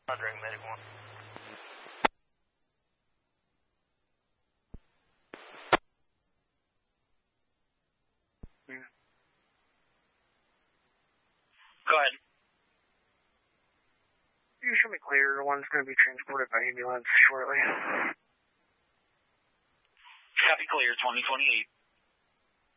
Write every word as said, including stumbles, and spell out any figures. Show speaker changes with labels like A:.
A: Roger, medic one.
B: Hmm.
A: Go ahead.
B: You should be clear. One's going to be transported by ambulance shortly.
A: Copy clear, twenty twenty-eight.